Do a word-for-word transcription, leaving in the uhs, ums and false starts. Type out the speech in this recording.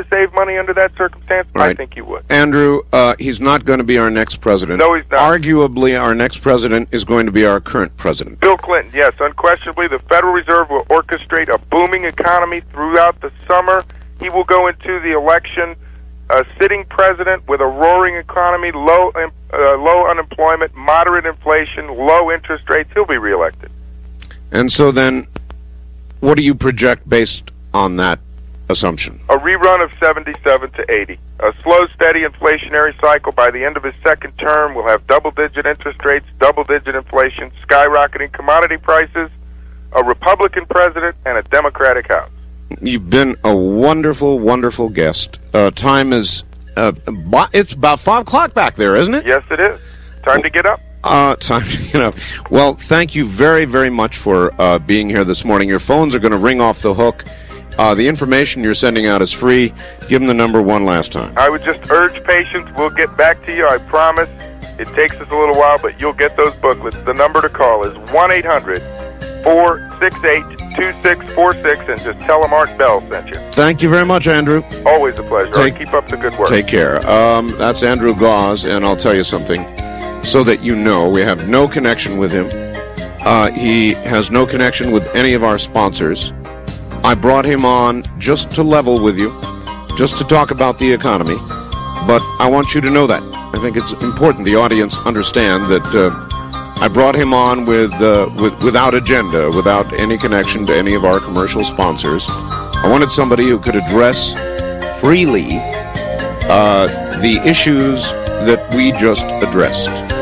save money under that circumstance? Right. I think you would. Andrew, uh, he's not going to be our next president. No, he's not. Arguably, our next president is going to be our current president. Bill Clinton, yes. Unquestionably, the Federal Reserve will orchestrate a booming economy throughout the summer. He will go into the election a sitting president with a roaring economy, low uh, low unemployment, moderate inflation, low interest rates. He'll be reelected. And so then, what do you project based on that assumption? A rerun of seventy-seven to eighty. A slow, steady inflationary cycle. By the end of his second term, we'll have double-digit interest rates, double-digit inflation, skyrocketing commodity prices, a Republican president, and a Democratic House. You've been a wonderful, wonderful guest. Uh, time is, uh, it's about five o'clock back there, isn't it? Yes, it is. Time to get up. Uh, time to get up. Well, thank you very, very much for uh, being here this morning. Your phones are going to ring off the hook. Uh, the information you're sending out is free. Give them the number one last time. I would just urge patience. We'll get back to you, I promise. It takes us a little while, but you'll get those booklets. The number to call is one eight hundred four six eight two six four six, and just tell them Art Bell sent you. Thank you very much, Andrew. Always a pleasure. Take, Keep up the good work. Take care. Um, that's Andrew Gause, and I'll tell you something, so that you know, we have no connection with him. Uh, he has no connection with any of our sponsors. I brought him on just to level with you, just to talk about the economy, but I want you to know that. I think it's important the audience understand that uh, I brought him on with, uh, with without agenda, without any connection to any of our commercial sponsors. I wanted somebody who could address freely uh, the issues that we just addressed.